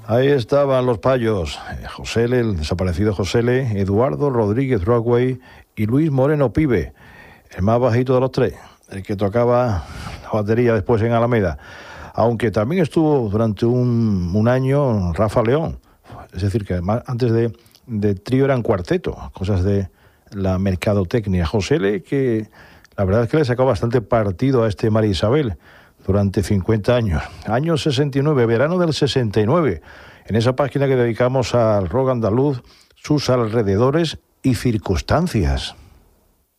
Ahí estaban los payos, Josele, el desaparecido Josele, Eduardo Rodríguez Broadway y Luis Moreno Pibe, el más bajito de los tres, el que tocaba la batería después en Alameda. Aunque también estuvo durante un año Rafa León, es decir, que además antes de trío eran cuarteto, cosas de la mercadotecnia. Josele, que la verdad es que le sacó bastante partido a este María Isabel durante 50 años. Año 69, verano del 69, en esa página que dedicamos al rock andaluz, sus alrededores y circunstancias.